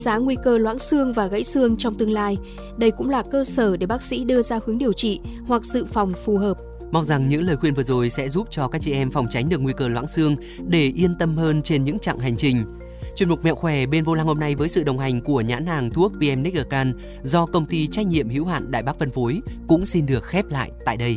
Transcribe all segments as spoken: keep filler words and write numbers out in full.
giá nguy cơ loãng xương và gãy xương trong tương lai. Đây cũng là cơ sở để bác sĩ đưa ra hướng điều trị hoặc dự phòng phù hợp. Mong rằng những lời khuyên vừa rồi sẽ giúp cho các chị em phòng tránh được nguy cơ loãng xương để yên tâm hơn trên những chặng hành trình. Chuyên mục Mẹo khỏe bên vô lăng hôm nay với sự đồng hành của nhãn hàng thuốc pê em Neckercan do công ty trách nhiệm hữu hạn Đại Bắc phân phối cũng xin được khép lại tại đây.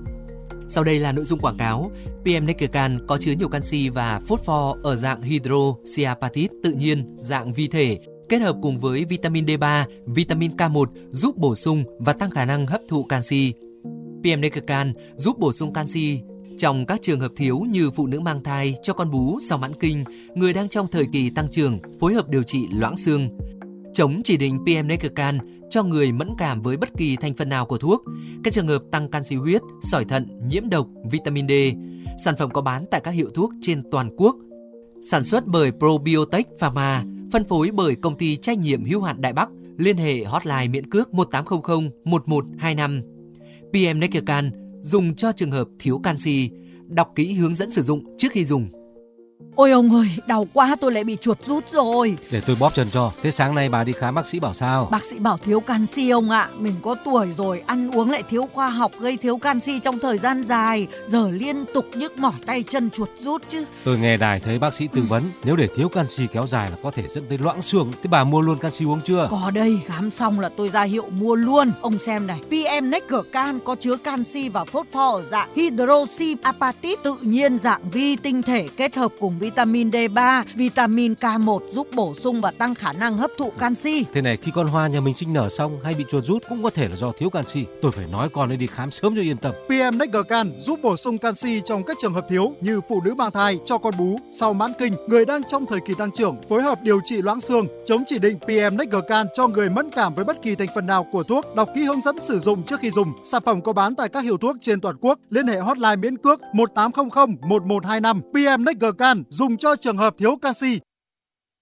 Sau đây là nội dung quảng cáo. pê em Neckercan có chứa nhiều canxi và phosphor ở dạng hydroxyapatite tự nhiên, dạng vi thể, kết hợp cùng với vitamin D ba, vitamin K một giúp bổ sung và tăng khả năng hấp thụ canxi. pê em Neckercan giúp bổ sung canxi trong các trường hợp thiếu như phụ nữ mang thai, cho con bú sau mãn kinh, người đang trong thời kỳ tăng trưởng, phối hợp điều trị loãng xương. Chống chỉ định pê em Neckercan cho người mẫn cảm với bất kỳ thành phần nào của thuốc, các trường hợp tăng canxi huyết, sỏi thận, nhiễm độc, vitamin D. Sản phẩm có bán tại các hiệu thuốc trên toàn quốc. Sản xuất bởi Probiotech Pharma, phân phối bởi công ty trách nhiệm hữu hạn Đại Bắc. Liên hệ hotline miễn cước một tám không không một một hai năm. pê em Neckercan dùng cho trường hợp thiếu canxi. Đọc kỹ hướng dẫn sử dụng trước khi dùng. Ôi ông ơi, đau quá, tôi lại bị chuột rút rồi. Để tôi bóp chân cho. Thế sáng nay bà đi khám bác sĩ bảo sao? Bác sĩ bảo thiếu canxi ông ạ. Mình có tuổi rồi, ăn uống lại thiếu khoa học, gây thiếu canxi trong thời gian dài. Giờ liên tục nhức mỏi tay chân chuột rút chứ. Tôi nghe đài thấy bác sĩ tư vấn, nếu để thiếu canxi kéo dài là có thể dẫn tới loãng xương. Thế bà mua luôn canxi uống chưa? Có đây, khám xong là tôi ra hiệu mua luôn. Ông xem này, pê em Neckercan có chứa canxi và phosphor ở dạng hydroxyapatite tự nhiên, dạng vi tinh thể kết hợp cùng vitamin D ba, vitamin K một giúp bổ sung và tăng khả năng hấp thụ canxi. Thế này, khi con Hoa nhà mình sinh nở xong hay bị chuột rút cũng có thể là do thiếu canxi. Tôi phải nói con ấy đi khám sớm cho yên tâm. pê em Neckercan giúp bổ sung canxi trong các trường hợp thiếu như phụ nữ mang thai, cho con bú, sau mãn kinh, người đang trong thời kỳ tăng trưởng, phối hợp điều trị loãng xương. Chống chỉ định pê em Neckercan cho người mẫn cảm với bất kỳ thành phần nào của thuốc. Đọc kỹ hướng dẫn sử dụng trước khi dùng. Sản phẩm có bán tại các hiệu thuốc trên toàn quốc. Liên hệ hotline miễn cước một tám không không một một hai năm. pê em Neckercan dùng cho trường hợp thiếu canxi.